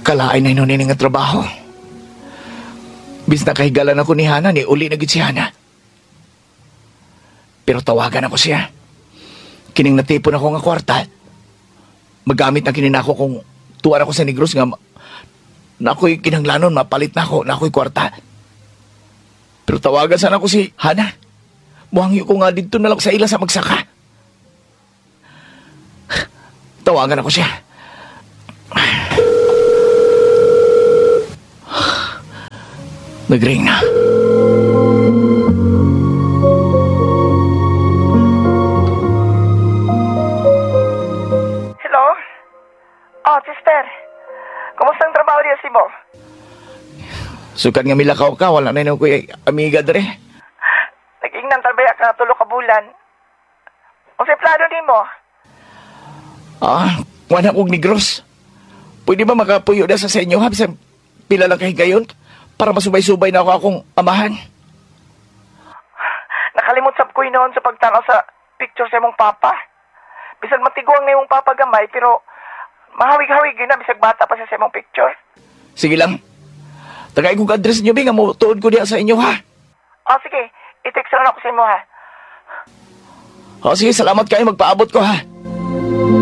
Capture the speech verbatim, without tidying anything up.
Kalaay na inunin nga trabaho. Bis na kahigalan ako ni Hana, ni uli na gid si Hana. Pero tawagan ako siya. Kining natipon ako nga kwarta. Magamit na kininako kung tuwan ako sa Negros nga na ako'y kinanglanon, mapalit na ako, na ako'y kwarta. Pero tawagan sana ko si Hana. Muhangyo ko nga dito na lang sa ila sa magsaka. Tawagan ako siya. Nag-ring na. Hello? Oh, sister. Kumusta ang trabaho niya si mo? Sukat nga milakaw ka, wala na yun ko amiga dere. Nag-ingnan talbaya ka tulo ka bulan. Kung sa plano ni mo? Ah, wala kong Negros. Pwede ba makapuyo na sa senyo ha? Bisan pila lang kahigayon para masubay-subay na ako akong amahan. Nakalimot sab ko noon sa pagtanaw sa picture sa imong papa. Bisan matiguang na imong papa gamay, pero mahawig-hawig yun na bisag bata pa siya sa imong picture. Sige lang. Tagay kong address niyo, Bing. Mo tuod ko diya sa inyo, ha? Oh, sige. I-text lang ako sa imo, ha? O, sige. Salamat kayo. Magpaabot ko, ha?